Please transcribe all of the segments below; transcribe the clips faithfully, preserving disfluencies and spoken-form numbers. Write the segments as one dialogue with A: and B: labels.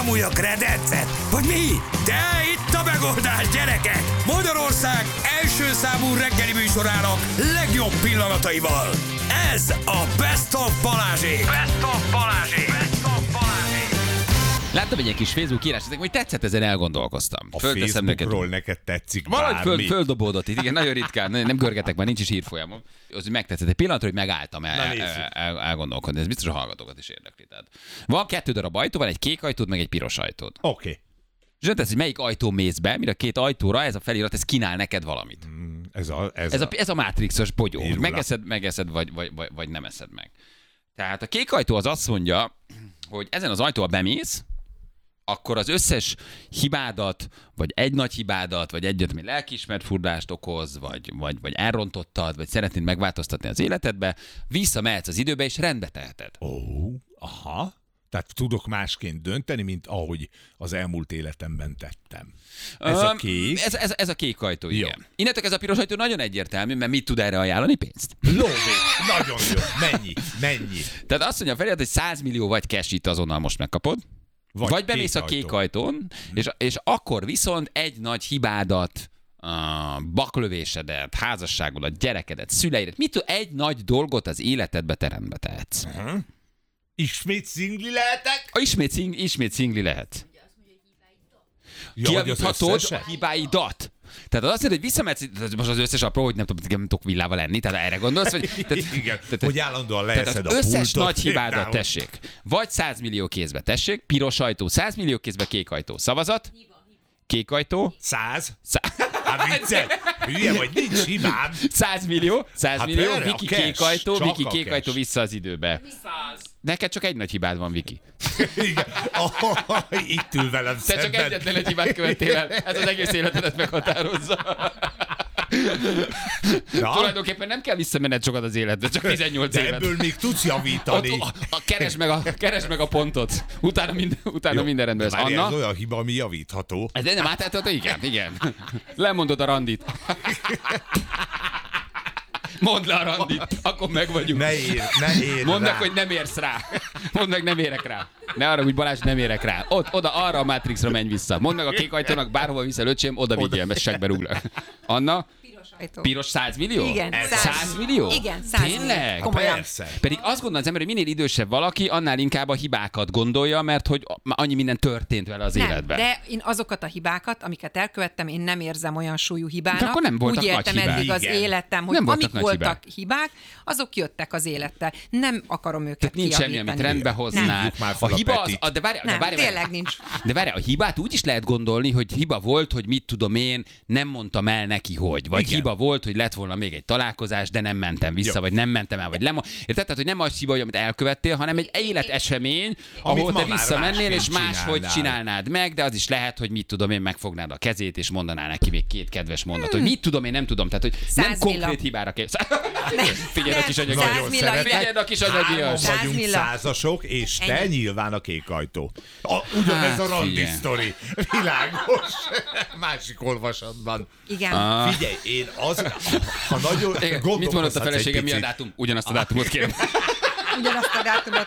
A: bámulja kredencet? Vagy mi? De itt a megoldás, gyerekek! Magyarország első számú reggeli műsorának legjobb pillanataival. Ez a Best of Balázsék! Best of Balázsék! Best of Balázsék!
B: Láttam egy kis Facebook írás, hogy tetszett, ezen elgondolkoztam.
C: A Facebookról neked tetszik
B: valahogy
C: bármi.
B: föl, földobódott itt, igen, nagyon ritkán, nem görgetek már, nincs is hírfolyamom. Az, hogy megtetszett. Egy pillanatra, hogy megálltam el, el, el, elgondolkodni, ez biztos a hallgatókat is érdekli. Tehát van kettő darab ajtó, van egy kék ajtód, meg egy piros ajtód.
C: Oké. Okay.
B: És nem tesz, hogy melyik ajtó mész be, mire a két ajtóra ez a felirat, ez kínál neked valamit.
C: Mm, ez, a, ez,
B: ez, a,
C: a...
B: ez a Matrixos bogyó, hogy megeszed, megeszed vagy, vagy, vagy, vagy nem eszed meg. Tehát a kék ajtó az azt mondja, hogy ezen az ajtóval bemész, akkor az összes hibádat, vagy egy nagy hibádat, vagy egyet, ami lelkiismert furdást okoz, vagy, vagy, vagy elrontottad, vagy szeretnéd megváltoztatni az életedbe, visszamehetsz az időbe, és rendbe teheted.
C: Ó, oh, aha. Tehát tudok másként dönteni, mint ahogy az elmúlt életemben tettem. Ez a kék.
B: Ez, ez, ez a kék ajtó, igen. Jó. Innentől ez a piros ajtó nagyon egyértelmű, mert mit tud erre ajánlani? Pénzt.
C: Lóvé, nagyon jó. Mennyi, mennyi.
B: Tehát azt mondja Ferirat, hogy száz millió vagy cash itt azonnal most megkapod, vagy, vagy bemész a kék ajtón, és, és akkor viszont egy nagy hibádat, a baklövésedet, házasságodat, gyerekedet, szüleidet, mit tud, egy nagy dolgot az életedbe te rendbe tehetsz.
C: Uh-huh. Ismét szingli lehetek?
B: A ismét, szing, ismét szingli lehet.
C: Ja,
B: kijavíthatod a hibáidat. Tehát az azt mondja, hogy visszamehetsz, most az összes apró, hogy nem tudom, nem tudok villával lenni, tehát erre gondolsz, vagy... Tehát,
C: igen,
B: tehát,
C: hogy állandóan leszed a
B: pultot. Összes nagy hibádat
C: például.
B: Tessék. Vagy száz millió kézbe, tessék, piros ajtó, száz millió kézbe, kék ajtó. Szavazat? Kék ajtó?
C: Száz?
B: Szá-
C: Hát viccel, hülye vagy, nincs hibám.
B: Száz millió, száz
C: Hát
B: millió,
C: erre
B: Viki
C: a cash,
B: kék ajtó,
C: csak
B: Viki
C: a
B: kék
C: cash.
B: ajtó vissza az időbe.
D: Száz.
B: Neked csak egy nagy hibád van, Viki.
C: Igen. Oh, itt ül velem
B: Te
C: szemben.
B: csak egyetlen egy hibát követtél el. Ez az egész életedet meghatározza.
C: Na?
B: Tulajdonképpen nem kell visszamenned sokat az életbe, csak tizennyolc
C: De
B: évet.
C: ebből még tudsz javítani.
B: Ott, a, a, keresd, meg a, keresd meg a pontot. Utána, mind, utána
C: Jó,
B: minden rendben lesz.
C: várj,
B: Anna?
C: ez olyan hiba, ami javítható.
B: Ez nem átállt, igen, igen. Lemondod a randit. Mondd le a randit, akkor meg vagyunk.
C: Ne ér, ne ér
B: Mondd meg,
C: rá.
B: hogy nem érsz rá. Mondd meg, nem érek rá. Ne arra, hogy Balázs, nem érek rá. Ott, oda, arra a Matrixra menj vissza. Mondd meg a kék ajtónak, bárhova viszel, öcsém, oda vigyél, mert segbe rúglak. Anna?
D: Ajtó.
B: Piros száz millió?
D: Igen,
B: száz. száz millió?
D: Igen, száz millió.
B: Tényleg?
D: Komolyan.
C: Persze.
B: Pedig azt gondolom az ember, hogy minél idősebb valaki, annál inkább a hibákat gondolja, mert hogy már annyi minden történt vele az
D: Nem,
B: életben.
D: de én azokat a hibákat, amiket elkövettem, én nem érzem olyan súlyú hibának.
B: De akkor nem voltak
D: Úgy
B: nagy
D: éltem
B: hibák.
D: eddig az
C: Igen.
D: életem, hogy
B: Nem voltak
D: amik
B: nagy
D: voltak hibák. hibák, azok jöttek az élettel. Nem akarom őket
B: Tehát nincs semmi,
D: kijavítani.
B: amit rendbe hoznál.
C: Hívjuk már
B: A
C: fel a
B: hiba az,
C: Petit.
B: a, de várj,
D: Nem,
B: de várj,
D: tényleg nincs.
B: De várj, a hibát úgy is lehet gondolni, hogy hiba volt, hogy mit tudom én, nem mondtam el neki, hogy. Vagy
C: Igen.
B: hiba volt, hogy lett volna még egy találkozás, de nem mentem vissza,
C: Jó.
B: vagy nem mentem el, vagy nem. Érted? Tehát, hogy nem az hiba, amit elkövettél, hanem egy életesemény, ahol
C: ma
B: te
C: már
B: visszamennél, és
C: másként
B: máshogy
C: csinálnál.
B: csinálnád meg, de az is lehet, hogy mit tudom én, megfognád a kezét, és mondanál neki még két kedves mondat, hogy mit tudom én, nem tudom. Tehát, hogy nem
D: Száz
B: konkrét
D: milla.
B: hibára kész.
D: Nem,
B: Figyelj a kis anyagi.
D: száz
C: Nagyon
D: milla,
C: szeretek.
B: Figyelj a kis anyagi.
C: Hárman
D: Száz
C: vagyunk
D: milla.
C: százasok, és te
D: Ennyi.
C: nyilván a kék ajtó. A, ugyanez a
B: Hát,
C: randi
B: figyelj.
C: sztori. Világos. Másik olvasatban.
D: Igen.
B: Ah.
C: Figyelj, én az, ha nagyon
B: Igen, mit mondott a
C: gondolkozhatsz
B: felesége,
C: egy
B: mi a
C: picit.
B: dátum? Ugyanazt a dátumot kérem.
D: Ugyanazt a dátumot.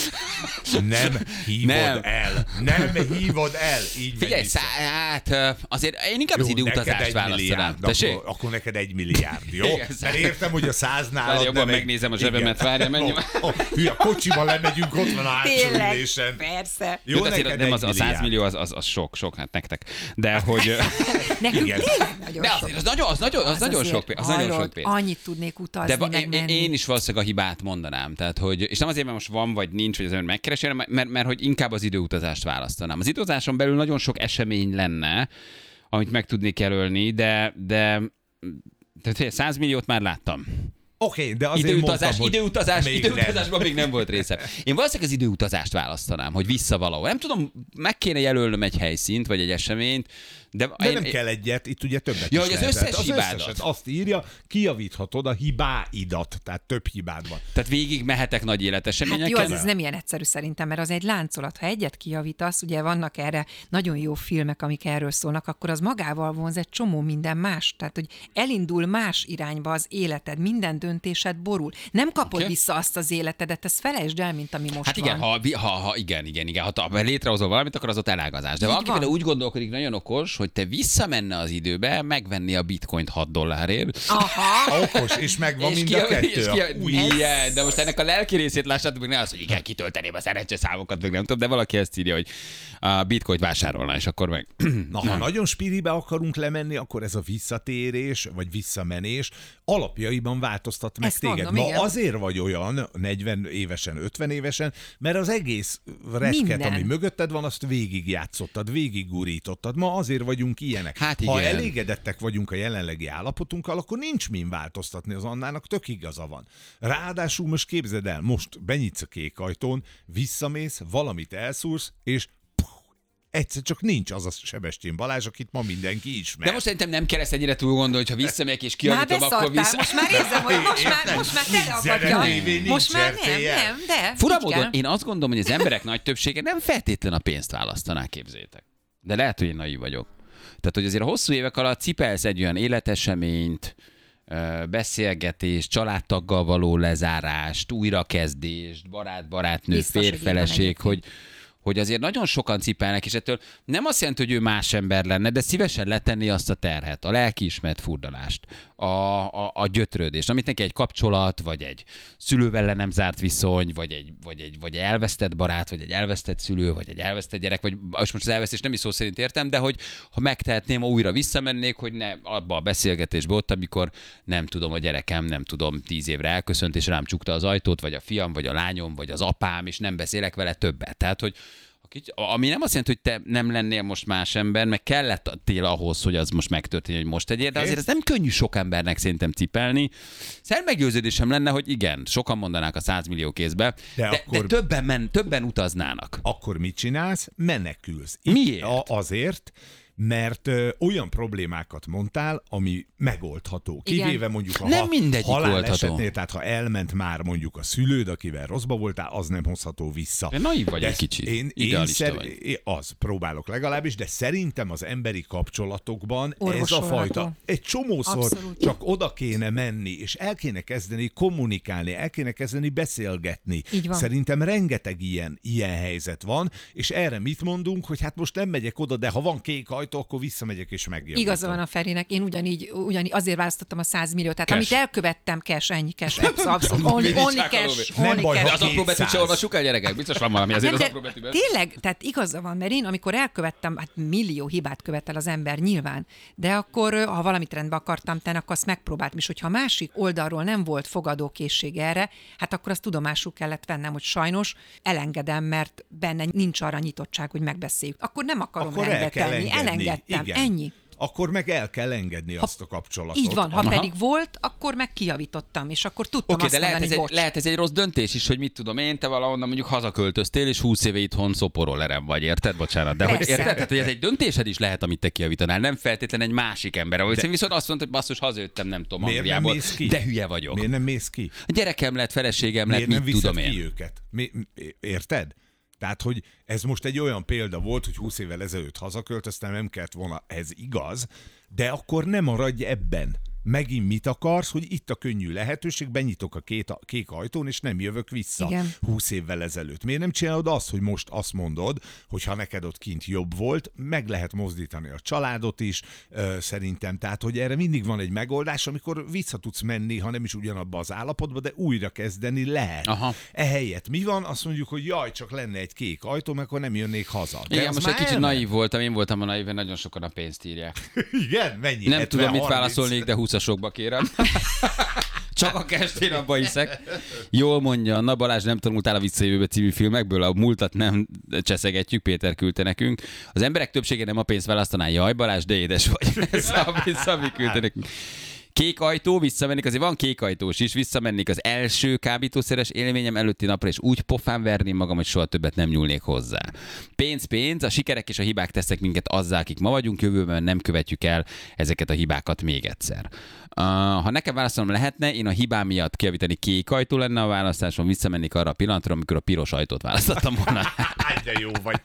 C: Nem hívod
B: Nem.
C: el. Nem hívod el. Így megy
B: Figyelj,
C: vissza.
B: szá, hát ö, azért én inkább az
C: Jó, neked
B: időutazást
C: egy
B: választanám.
C: milliárd,
B: Tessék?
C: Akkor, akkor neked egy milliárd, jó?
B: Igen,
C: Mert
B: száz.
C: értem, hogy a száz nálad
B: Várj, jobban
C: nem egy-
B: megnézem a zsebemet,
C: Igen.
B: várj, menjünk.
C: Oh, oh, hülye, a kocsiban lemegyünk, ott van a hátsó
D: Tényleg,
C: ülésen.
D: persze.
C: Jó,
B: Jó, de azért
C: neked
B: nem
C: egy
B: az, a száz
C: milliárd.
B: millió az, az, az sok, sok, hát nektek. De hogy... ö,
D: Nekünk
C: Igen.
D: tényleg nagyon
B: De
D: sok.
B: azért az nagyon, az nagyon, az
D: Az
B: nagyon
D: azért,
B: sok pénz. Az nagyon
D: hallod,
B: sok pénz.
D: Annyit tudnék utazni,
B: De va-
D: meg
B: én,
D: menni.
B: én is valószínűleg a hibát mondanám. Tehát, hogy, és nem azért, mert most van vagy nincs, vagy az ember megkeresi, hanem mert, mert hogy inkább az időutazást választanám. Az időutazáson belül nagyon sok esemény lenne, amit meg tudnék jelölni, de, de tehát száz milliót már láttam.
C: Oké, okay, de azért
B: Időutazás,
C: mondtam, hogy
B: időutazás,
C: még
B: időutazásban még nem volt része. Én valószínűleg az időutazást választanám, hogy vissza valahol. Nem tudom, meg kéne jelölnöm egy helyszínt, vagy egy eseményt, De,
C: De
B: én,
C: nem kell egyet, itt ugye többet
B: Ja,
C: is
B: hogy az
C: lehet.
B: összes
C: az
B: hibádat.
C: összeset azt írja, kijavíthatod a hibáidat, tehát több hibád van.
B: Tehát végig mehetek nagy
D: Hát
B: életeseményeken.
D: jó, az, ez nem ilyen egyszerű szerintem, mert az egy láncolat. Ha egyet kijavítasz, ugye vannak erre nagyon jó filmek, amik erről szólnak, akkor az magával vonz egy csomó minden más. Tehát, hogy elindul más irányba az életed, minden döntésed borul. Nem kapod
B: Oké.
D: vissza azt az életedet, ezt felejtsd el, mint ami most
B: Hát igen,
D: van.
B: ha, ha, ha igen, igen, igen, ha, ha létrehozol valamit, akkor az ott elágazás. De
D: Így
B: valaki
D: van.
B: például úgy gondolkodik, nagyon okos, hogy te visszamenne az időbe, megvenni a bitcoint hat dollárért.
D: Aha,
C: Okos, és megvan mind
B: ki,
C: a kettő.
B: és ki,
C: Új.
B: milyen, de most ennek a lelki részét lássátok, meg ne az, hogy igen, kitölteném a szerencseszámokat, meg nem tudom, de valaki ezt írja, hogy a bitcoint vásárolná, és akkor meg...
C: Na, ha nagyon spiribe akarunk lemenni, akkor ez a visszatérés, vagy visszamenés alapjaiban változtat meg
D: Ezt
C: téged.
D: mondom,
C: Ma
D: igen.
C: azért vagy olyan negyven évesen, ötven évesen, mert az egész retket,
D: Minden.
C: ami mögötted van, azt végigjátszottad, végiggurítottad. Ma azért vagyunk ilyenek.
B: Hát
C: Ha
B: igen.
C: elégedettek vagyunk a jelenlegi állapotunkkal, akkor nincs min változtatni, az Annának tök igaza van. Ráadásul most képzeld el, most benyitsz a kék ajtón, visszamész, valamit elszúrsz, és egyszer csak nincs az a Sebestyén Balázs, akit ma mindenki ismer.
B: De most szerintem nem kell ezt ennyire túl gondolni, hogyha visszamegyek és
D: már
B: kijavítom, akkor
D: beszartál,
B: vissza...
D: most már érzem, hogy most már, most már tele akadja.
C: Tízezer
D: Most már nem,
C: nincs er té el.
D: nem, de
B: Fura
D: így
B: módon,
D: kell.
B: én azt gondolom, hogy az emberek nagy többsége nem feltétlen a pénzt választaná, képzétek. De lehet, hogy én naív vagyok. Tehát, hogy azért a hosszú évek alatt cipelsz egy olyan életeseményt, ö, beszélgetést, családtaggal való lezárást, újrakezdést, barát-barátnő,
D: Biztos, hogy így van
B: férfeleség,
D: egyébként.
B: hogy hogy azért nagyon sokan cipelnek, és ettől nem azt jelenti, hogy ő más ember lenne, de szívesen letenni azt a terhet, a lelkiismert furdalást, a, a, a gyötrődést, amit neki egy kapcsolat, vagy egy szülővel le nem zárt viszony, vagy egy, vagy, egy, vagy egy elvesztett barát, vagy egy elvesztett szülő, vagy egy elvesztett gyerek, vagy és most az elvesztés nem is szó szerint értem, de hogy ha megtehetném, ha újra visszamennék, hogy ne abba a beszélgetésbe ott, amikor nem tudom, a gyerekem, nem tudom, tíz évre elköszönt, és rám csukta az ajtót, vagy a fiam, vagy a lányom, vagy az apám, és nem beszélek vele többet. Tehát, hogy ami nem azt jelenti, hogy te nem lennél most más ember, meg kellettél ahhoz, hogy az most megtörténjen, hogy most tegyél, de azért ez nem könnyű sok embernek szerintem cipelni. Szerintem meggyőződésem lenne, hogy igen, sokan mondanák a száz millió kézbe, de, de,
C: akkor-
B: de többen, men, többen utaznának.
C: Akkor mit csinálsz? Menekülsz. Itt
B: Miért?
C: A, azért, mert ö, olyan problémákat mondtál, ami megoldható.
D: Igen.
C: Kivéve mondjuk a
B: Nem
C: ha-
B: mindegyik
C: halálesetnél,
B: oldható.
C: tehát ha elment már mondjuk a szülőd, akivel rosszba voltál, az nem hozható vissza.
B: Én naív vagy
C: De
B: egy kicsit.
C: Én, én
B: Idealista
C: szer-
B: vagy.
C: én az, próbálok legalábbis, de szerintem az emberi kapcsolatokban ez a
D: Orvosolható.
C: fajta, egy csomószor
D: Abszolút.
C: csak oda kéne menni, és el kéne kezdeni kommunikálni, el kéne kezdeni beszélgetni.
D: Így van.
C: Szerintem rengeteg ilyen, ilyen helyzet van, és erre mit mondunk, hogy hát most nem megyek oda, de ha van kék ajtó, akkor visszamegyek és megjavítom.
D: Igaza van a Ferinek, én ugyanígy, ugyanígy azért választottam a száz milliót, tehát
B: Cash.
D: amit elkövettem, cash, ennyi cash, abszolút, only, only cash,
C: Nem
D: only
C: baj,
D: cash.
C: ha
B: Az apró betűt se
C: kétszáz.
B: olvassuk el, gyerekek? Biztos van valami azért
D: Nem,
B: az
D: de
B: apró betűben.
D: tényleg, tehát igaza van, mert én, amikor elkövettem, hát millió hibát követel az ember nyilván, de akkor, ha valamit rendbe akartam tenni, akkor azt megpróbáltam, és hogyha a másik oldalról nem volt fogadókészség erre, hát akkor azt tudomásul kellett vennem, hogy sajnos elengedem, mert benne nincs arra nyitottság, hogy megbeszéljük. Akkor nem akarom
C: Akkor el kell
D: rendetelni,
C: engedni.
D: elengedtem,
C: Igen.
D: ennyi.
C: Akkor meg el kell engedni azt a kapcsolatot.
D: Így van, ha
B: Aha.
D: pedig volt, akkor meg kijavítottam, és akkor tudtam
B: Oké,
D: azt
B: de lehet
D: mondani,
B: ez,
D: hogy
B: egy,
D: bocs.
B: lehet ez egy rossz döntés is, hogy mit tudom én, te valahonnan mondjuk hazaköltöztél, és húsz éve itthon szoporollerem vagy, érted? Bocsánat. De hogy
D: Persze.
B: érted? Tehát, hogy ez egy döntésed is lehet, amit te kijavítanál, nem feltétlen egy másik ember. Vagy de... viszont azt mondta, hogy basszus, hazajöttem, nem tudom,
C: Miért nem
B: Angliából,
C: mész ki?
B: de hülye vagyok.
C: Miért nem mész ki?
B: A gyerekem lett, feleségem lett,
C: Miért nem
B: mit
C: viszed
B: tudom
C: ki
B: én.
C: őket? Mi, érted? Tehát, hogy ez most egy olyan példa volt, hogy húsz évvel ezelőtt hazaköltöztem, nem kellett volna, ez igaz, de akkor nem maradj ebben. Megint mit akarsz, hogy itt a könnyű lehetőség, benyitok a két, a kék ajtón, és nem jövök vissza
D: Igen.
C: húsz évvel ezelőtt. Miért nem csinálod azt, hogy most azt mondod, hogy ha neked ott kint jobb volt, meg lehet mozdítani a családot is, ö, szerintem. Tehát, hogy erre mindig van egy megoldás, amikor vissza tudsz menni, ha nem is ugyanabba az állapotba, de újra kezdeni lehet.
B: Aha.
C: Ehelyett mi van? Azt mondjuk, hogy jaj, csak lenne egy kék ajtó, mert akkor nem jönnék haza. De
B: Igen,
C: az
B: most egy
C: már
B: kicsit
C: elment.
B: naív voltam, én voltam a naív, nagyon sokan a pénzt írják.
C: Igen, mennyi?
B: Nem
C: hetven,
B: tudom, mit
C: harminc?
B: válaszolnék, de húszasokba kérem. Csak a kestén abba hiszek. Jól mondja, Na Balázs, nem tanultál a Visszajövőbe című filmekből, a múltat nem cseszegetjük, Péter küldte nekünk. Az emberek többsége nem a pénzt választaná, jaj Balázs, de édes vagy. Ez Szabi, Szabi küldte nekünk. Kék ajtó, visszamennék, azért van kék ajtós is, visszamennék az első kábítószeres élményem előtti napra, és úgy pofán verném magam, hogy soha többet nem nyúlnék hozzá. Pénz, pénz, a sikerek és a hibák tesznek minket azzá, akik ma vagyunk, jövőben nem követjük el ezeket a hibákat még egyszer. Uh, ha nekem választanom lehetne, én a hibám miatt kijavítani kék ajtó lenne a választáson, visszamennék arra a pillanatra, amikor a piros ajtót választottam volna.
C: De jó vagy.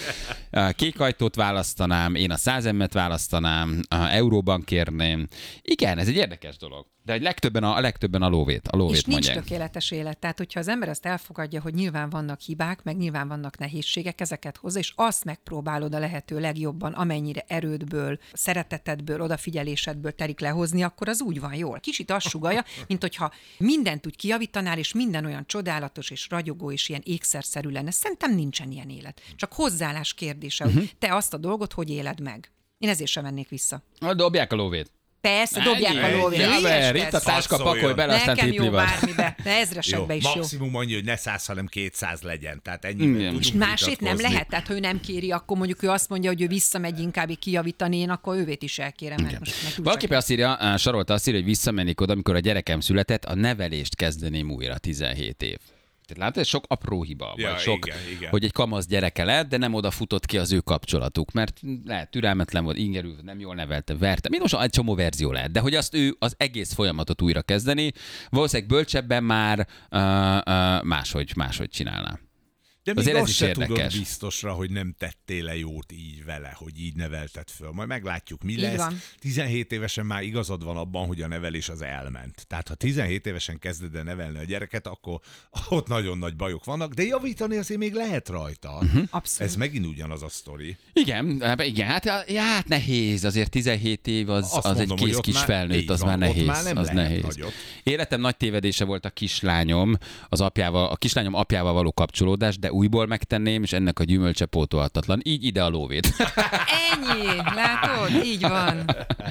B: Kék ajtót választanám, én a száz em-et választanám, euróban kérném. Igen, ez egy érdekes dolog. De egy legtöbben a, a legtöbben a lóvét, a lóvét
D: és nincs
B: mondják.
D: tökéletes élet. Tehát, hogyha az ember azt elfogadja, hogy nyilván vannak hibák, meg nyilván vannak nehézségek, ezeket hozza, és azt megpróbálod a lehető legjobban, amennyire erődből, szeretetedből, odafigyelésedből terik lehozni, akkor az úgy van jól. Kicsit azt sugallja, mint hogyha mindent úgy kijavítanál, és minden olyan csodálatos és ragyogó és ilyen ékszerszerű lenne. Szerintem nincsen ilyen élet. Csak hozzáállás kérdése, hogy uh-huh. te azt a dolgot hogy éled meg. Én ezért sem mennék vissza.
B: Dobják a lóvét.
D: Persze, dobják
B: Ennyi,
D: a lóvét.
B: Haver, itt a táska, pakolj bele, aztán
D: nekem
B: tripli
D: jó
B: van.
D: bármibe, de ezresekbe is jó.
C: Maximum annyi, hogy ne száz, hanem kétszáz legyen. Tehát ennyi.
D: És másét nem lehet, tehát ha ő nem kéri, akkor mondjuk ő azt mondja, hogy ő visszamegy inkább kijavítani, én akkor ővét is elkérem. Mert most
B: valaki azt írja, Sarolta azt írja, hogy visszamennék oda, amikor a gyerekem született, a nevelést kezdeném újra, tizenhét év. Tehát látod, ez sok apró hiba,
C: ja,
B: vagy sok,
C: igen, igen.
B: hogy egy kamasz gyereke lett, de nem odafutott ki az ő kapcsolatuk, mert lehet türelmetlen volt, ingerül, nem jól nevelte, verte. Mind most egy csomó verzió lehet, de hogy azt ő az egész folyamatot újra kezdeni, valószínűleg bölcsebben már uh, uh, máshogy, máshogy csinálná.
C: De még
B: azért
C: azt
B: ez is
C: se
B: érdekes.
C: tudod biztosra, hogy nem tettél le jót így vele, hogy így nevelted föl. Majd meglátjuk, mi
D: Így
C: lesz.
D: van.
C: tizenhét évesen már igazad van abban, hogy a nevelés az elment. Tehát ha tizenhét évesen kezded el nevelni a gyereket, akkor ott nagyon nagy bajok vannak, de javítani azért még lehet rajta. Uh-huh.
D: Abszolút.
C: Ez megint ugyanaz a sztori.
B: Igen, igen, hát, ja, hát nehéz, azért tizenhét év az,
C: Azt
B: az
C: mondom,
B: egy kész
C: hogy ott
B: kis
C: már-
B: felnőtt,
C: így
B: az
C: van,
B: már
C: ott
B: nehéz.
C: már nem
B: az
C: lehet
B: nehéz.
C: nagyot.
B: Életem nagy tévedése volt a kislányom, az apjával, a kislányom apjával való kapcsolódás, de újból megtenném, és ennek a gyümölcse pótolhatatlan. Így ide a lóvét.
D: Ennyi, látod? Így van.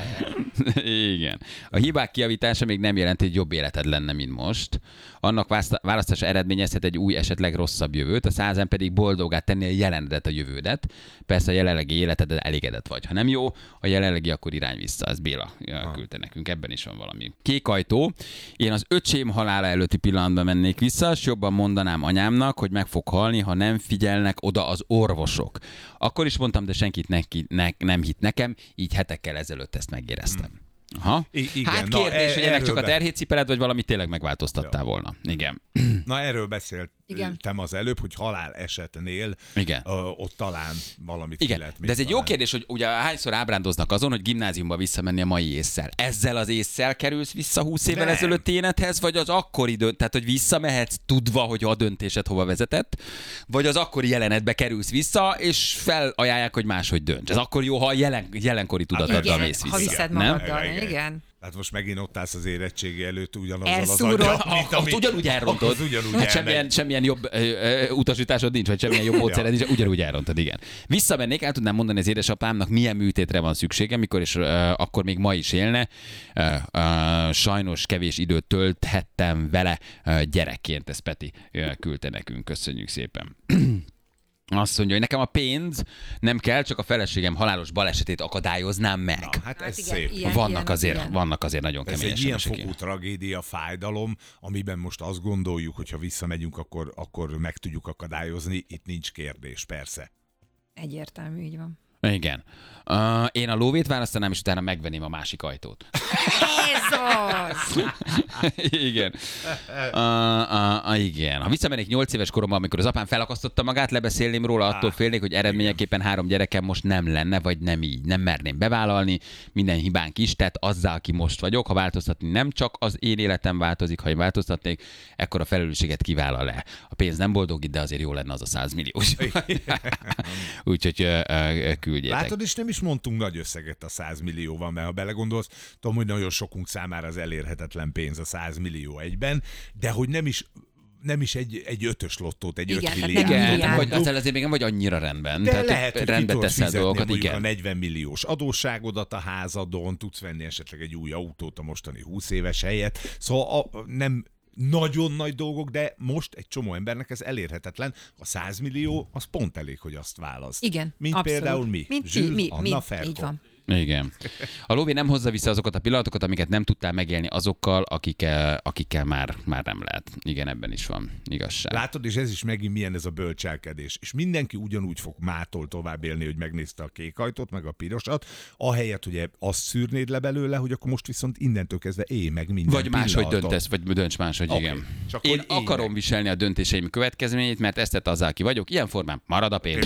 B: Igen. A hibák kijavítása még nem jelenti, hogy jobb életed lenne, mint most. Annak választása eredményezhet egy új, esetleg rosszabb jövőt, a százan pedig boldogá tenni a jelenedet, a jövődet. Persze a jelenlegi életed elégedett vagy. Ha nem jó, a jelenlegi, akkor irány vissza. Ez Béla küldte nekünk, ebben is van valami. Kék ajtó. Én az öcsém halála előtti pillanatban mennék vissza, és jobban mondanám anyámnak, hogy meg fog halni, ha nem figyelnek oda az orvosok. Akkor is mondtam, de senkit neki, ne, nem hitt nekem, így hetekkel ezelőtt ezt megéreztem. Aha.
C: I- igen,
B: Hát
C: na,
B: kérdés,
C: e-
B: hogy ennek
C: erről
B: csak a
C: be-
B: terhét cipeled, vagy valamit tényleg megváltoztattál volna. Igen.
C: Na erről beszéltem
D: Igen.
C: az előbb, hogy halál esetnél
B: Igen.
C: ö, ott talán valamit ki
B: Igen,
C: lehet még
B: de ez egy jó
C: találni.
B: kérdés, hogy ugye hányszor ábrándoznak azon, hogy gimnáziumba visszamenni a mai ésszel. Ezzel az ésszel kerülsz vissza húsz évvel
C: Nem.
B: ezelőtti énedhez, vagy az akkori dönt, tehát hogy visszamehetsz tudva, hogy a döntésed hova vezetett, vagy az akkori jelenetbe kerülsz vissza, és felajánlják, hogy máshogy dönts. Ez akkor jó, ha a jelen, jelenkori tudatoddal
D: Igen,
B: mész
D: ha
B: vissza.
D: viszed
B: Nem?
D: magaddal,
C: Igen.
D: igen.
C: Hát most megint ott állsz az érettségi előtt ugyanazzal
D: Elszúrod.
C: az aggyal, mint
B: Ah,
C: ami...
B: ott ugyanúgy elrontod.
C: Az ugyanúgy
B: Hát semmilyen,
C: elmegy.
B: semmilyen jobb ö, ö, utasításod nincs, vagy semmilyen jobb módszered nincs, ugyanúgy elrontod, igen. Visszamennék, el tudnám mondani az édesapámnak, milyen műtétre van szüksége, mikor és ö, akkor még ma is élne. Ö, ö, sajnos kevés időt tölthettem vele ö, gyerekként, ezt Peti ö, küldte nekünk, köszönjük szépen. Azt mondja, hogy nekem a pénz nem kell, csak a feleségem halálos balesetét akadályoznám meg.
C: Na, hát ez
D: Hát igen,
C: szép.
D: ilyen-
B: vannak,
D: az
B: azért,
D: ilyen.
B: vannak azért nagyon
C: Ez
B: kemény
C: egy ilyen
B: esemesek.
C: fokú tragédia, fájdalom, amiben most azt gondoljuk, hogy ha visszamegyünk, akkor, akkor meg tudjuk akadályozni. Itt nincs kérdés, persze.
D: Egyértelmű, így van.
B: Igen. Uh, én a lóvét választanám, és utána megvenném a másik ajtót.
D: Ez az!
B: Igen. Uh, uh, uh, igen. Ha visszamennék nyolc éves koromban, amikor az apám felakasztotta magát, lebeszélném róla, attól félnék, hogy eredményeképpen három gyerekem most nem lenne, vagy nem így. Nem merném bevállalni, minden hibánk is, tehát azzal, aki most vagyok, ha változtatni nem csak az én életem változik, ha én változtatnék, ekkor a felelősséget kivállal le. A pénz nem boldogít, de azért jó lenne az a százmilliós. Úgyhogy uh, uh, küldjétek.
C: Látod, és nem is mondtunk nagy összeget a száz millióval, mert ha belegondolsz, tudom, hogy nagyon sokunk számára az elérhetetlen pénz a száz millió egyben, de hogy nem is nem is egy, egy ötös lottót, egy
D: Igen,
C: öt
D: tehát
C: milliárd.
D: nem
B: Igen,
D: milliárd.
B: vagy ezzel azért még nem vagy annyira rendben.
C: De
B: Tehát
C: lehet, hogy
B: rendbe
C: ki tudod
B: teszel
C: fizetni
B: dolgokat,
C: mondjuk
B: igen.
C: a negyven milliós adósságodat a házadon, tudsz venni esetleg egy új autót a mostani húsz éves helyett. Szóval a, nem nagyon nagy dolgok, de most egy csomó embernek ez elérhetetlen. A száz millió, az pont elég, hogy azt választ.
D: Igen,
C: Mint
D: abszolút.
C: például mi.
D: Mint
C: Zsül,
D: mi, mi,
C: Anna,
D: mi.
C: Ferko.
D: Így van.
B: Igen. A lóvé nem hozza vissza azokat a pillanatokat, amiket nem tudtál megélni azokkal, akikkel, akikkel már, már nem lehet. Igen, ebben is van igazság.
C: Látod, és ez is megint milyen ez a bölcselkedés. És mindenki ugyanúgy fog mától tovább élni, hogy megnézte a kék ajtót, meg a pirosat, ahelyett, hogy azt szűrnéd le belőle, hogy akkor most viszont innentől kezdve élj meg minden
B: Vagy máshogy
C: pillanatot.
B: döntesz, vagy dönts máshogy,
C: Oké,
B: igen.
C: csak
B: Én
C: hogy élj
B: akarom
C: meg.
B: viselni a döntéseim következményét, mert ezt tett azzal, ki vagyok. Ilyen formán marad a pénz.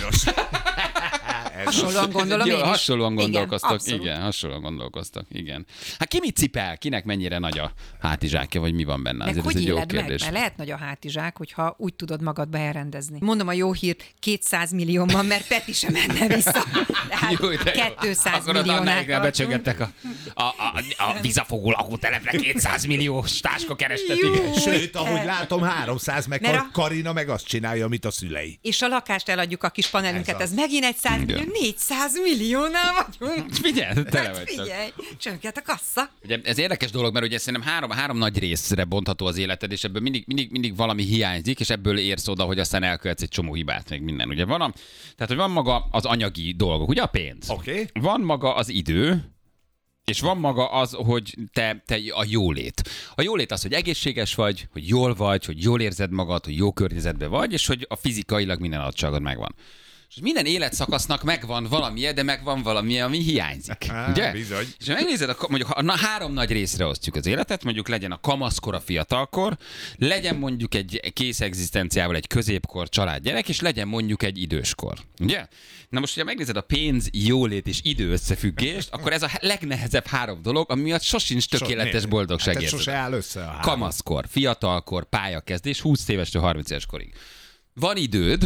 D: Hasonlóan gondolom
B: Jó,
D: én is.
B: hasonlóan gondolkoztak,
D: Igen,
B: igen, igen, hasonlóan gondolkoztak, igen. Hát ki mit cipel? Kinek mennyire nagy a hátizsákja, vagy mi van benne?
D: Meg
B: Azért
D: hogy
B: ez egy jó
D: éled meg?
B: kérdés.
D: Mert lehet nagy a hátizsák, hogyha úgy tudod magadba elrendezni. Mondom a jó hírt, kétszáz millión van, mert Peti sem menne vissza. Tehát
B: Jó, de jó.
D: kétszáz
B: Akkor az
D: milliónál
B: Annáiknál
D: tartunk.
B: becsöggettek a, a, a, a vízafogó lakótelepre kétszáz milliós táska kerestet,
D: Jó.
B: igen.
C: Sőt, ahogy látom, háromszáz, meg
D: Mert
C: a
D: a-
C: Karina meg azt csinálja, amit a szülei.
D: És a lakást eladjuk a kis panelünket,
C: Ez
D: ez,
C: az.
D: megint egy száz millió,
B: Igen.
D: négyszáz milliónál vagyunk.
B: Figyelj, tele
D: Hát
B: vagy. csak.
D: figyelj, csönket a kassa.
B: Ugye ez érdekes dolog, mert ugye szerintem három, három nagy részre bontható az életed, és ebből mindig, mindig, mindig valami hiányzik, és ebből érsz oda, hogy aztán elkövetsz egy csomó hibát, meg minden. Ugye van, a, tehát, hogy van maga az anyagi dolgok, ugye a pénz.
C: Oké. Okay.
B: Van maga az idő, és van maga az, hogy te, te a jólét. A jólét az, hogy egészséges vagy, hogy jól vagy, hogy jól érzed magad, hogy jó környezetben vagy, és hogy a fizikailag minden adottságod megvan. És minden életszakasznak megvan valamilyen, de megvan valami, ami hiányzik.
C: Á,
B: Ugye?
C: bizony.
B: És ha megnézed, a, mondjuk ha na, három nagy részre osztjuk az életet, mondjuk legyen a kamaszkor, a fiatalkor, legyen mondjuk egy kész egzisztenciával egy középkor, család, gyerek, és legyen mondjuk egy időskor. Ugye? Na most, hogyha megnézed a pénz, jólét és idő összefüggést, akkor ez a legnehezebb három dolog, ami miatt sosincs tökéletes
C: So-
B: boldogság.
C: Hát ez
B: érzet.
C: sose áll össze a három.
B: Kamaszkor, fiatalkor, pályakezdés, húsz évestől harminc éves korig. Van időd,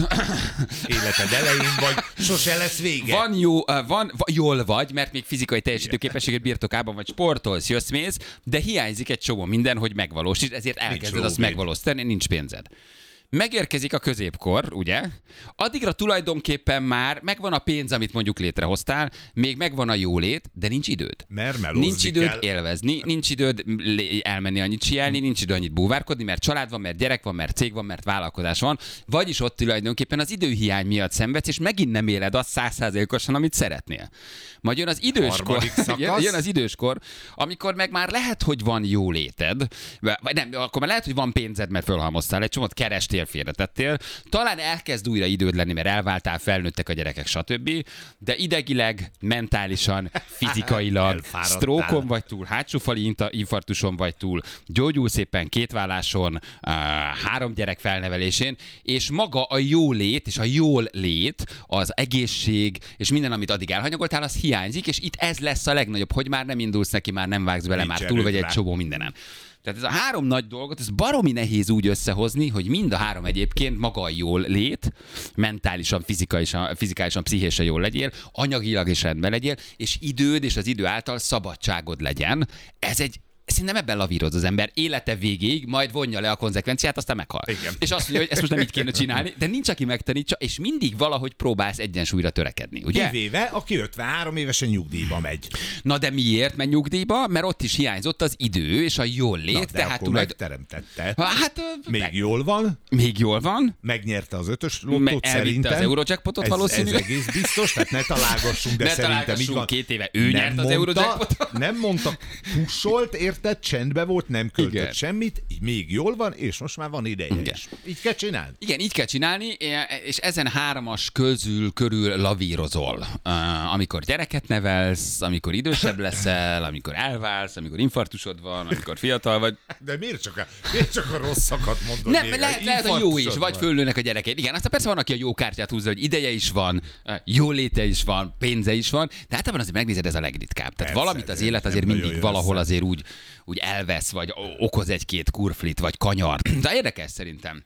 C: Életed elején vagy, sose lesz vége.
B: van jó, van, van, jól vagy, mert még fizikai teljesítőképességet birtokában vagy, sportolsz, jössz, mész, de hiányzik egy csomó minden, hogy megvalósítsd, ezért elkezded azt
C: lóvéd.
B: megvalósítani, nincs pénzed. Megérkezik a középkor, ugye? Addigra tulajdonképpen már megvan a pénz, amit mondjuk létrehoztál, még megvan a jólét, de nincs időd.
C: Mert melózni
B: Nincs időd
C: kell.
B: élvezni, nincs időd lé- elmenni annyit sielni, nincs időd annyit búvárkodni, mert család van, mert gyerek van, mert cég van, mert vállalkozás van, vagyis ott tulajdonképpen az időhiány miatt szenvedsz, és megint nem éled azt száz százalékosan, amit szeretnél. Majd jön az időskor,
C: Harmadik szakasz.
B: jön, jön az időskor, amikor meg már lehet, hogy van jóléted, vagy nem, akkor már lehet, hogy van pénzed, mert fölhalmoztál, egy csomót kerestél, félretettél, talán elkezd újra időd lenni, mert elváltál, felnőttek a gyerekek, stb. De idegileg, mentálisan, fizikailag,
C: Elfáradtál.
B: sztrókon vagy túl, hátsófali inta- infarktuson vagy túl, gyógyulsz éppen kétválláson, uh, három gyerek felnevelésén, és maga a jólét és a jól lét, az egészség, és minden, amit addig elhanyagoltál, az hiányzik, és itt ez lesz a legnagyobb, hogy már nem indulsz neki, már nem vágsz bele,
C: Nincs
B: már túl vagy
C: erőd
B: egy
C: rá.
B: csomó mindenen. Tehát ez a három nagy dolgot, ez baromi nehéz úgy összehozni, hogy mind a három egyébként maga a jól lét, mentálisan, fizikálisan, fizikálisan pszichésen jól legyél, anyagilag is rendben legyél, és időd és az idő által szabadságod legyen. Ez egy Szerintem ebben lavíroz az ember élete végéig, majd vonja le a konzekvenciát, aztán meghal.
C: Igen.
B: És azt mondja, hogy ezt most nem így kéne csinálni, de nincs, aki megtanítsa, és mindig valahogy próbálsz egyensúlyra törekedni, ugye?
C: Kivéve, aki ötvenhárom évesen nyugdíjba megy.
B: Na de miért megy nyugdíjba? Mert ott is hiányzott az idő és a jól lét,
C: Na, de
B: tehát
C: akkor
B: tulajdon...
C: megteremtette.
B: Hát, ö,
C: Még
B: meg-
C: jól van,
B: még jól van,
C: megnyerte az ötös
B: Me-
C: lottót
B: elvitte
C: szerintem.
B: az Eurojackpotot
C: ez,
B: valószínűleg.
C: Ez egész biztos, tehát ne találgassunk, de
B: Ne
C: szerintem így
B: találgassunk,
C: van.
B: két éve ő nyert az Eurojackpotot.
C: Nem mondta, pussolt, érted, csendbe volt, nem költött
B: Igen.
C: semmit, így még jól van, és most már van ideje
B: Igen.
C: is. Így kell csinálni.
B: Igen, így kell csinálni, és ezen háromas közül körül lavírozol. Uh, amikor gyereket nevelsz, amikor idősebb leszel, amikor elválsz, amikor infarktusod van, amikor fiatal vagy.
C: De miért csak a, miért csak a rosszakat mondod?
B: Nem,
C: még?
B: lehet, lehet a jó is,
C: Infarktusod
B: vagy
C: van.
B: fölnőnek a gyerekek. Igen, aztán persze van, aki a jó kártyát húzza, hogy ideje is van, jó léte is van, pénze is van, de általában azért megnézed, ez a legritkább. Tehát
C: Persze,
B: valamit az
C: nem
B: élet azért
C: nagyon
B: mindig
C: jön
B: valahol
C: össze.
B: azért úgy, úgy elvesz, vagy okoz egy-két kurflit, vagy kanyart. De érdekes szerintem.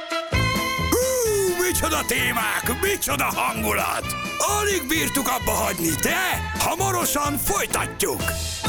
A: Hú, micsoda témák, micsoda hangulat! Alig bírtuk abba hagyni, de hamarosan folytatjuk!